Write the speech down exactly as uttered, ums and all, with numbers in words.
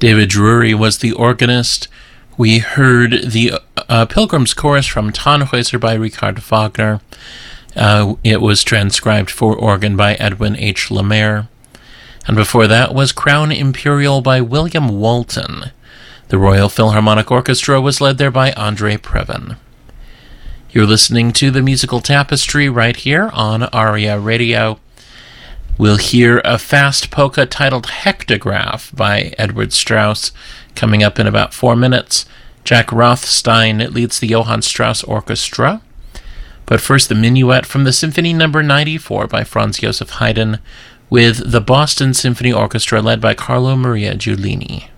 David Drury was the organist. We heard the uh, Pilgrim's Chorus from Tannhäuser by Richard Wagner. Uh, it was transcribed for organ by Edwin H. Lemaire. And before that was Crown Imperial by William Walton. The Royal Philharmonic Orchestra was led there by Andre Previn. You're listening to the Musical Tapestry right here on ARIA Radio. We'll hear a fast polka titled Hectograph by Edward Strauss coming up in about four minutes. Jack Rothstein leads the Johann Strauss Orchestra. But first, the Minuet from the Symphony Number ninety-four by Franz Joseph Haydn with the Boston Symphony Orchestra led by Carlo Maria Giulini.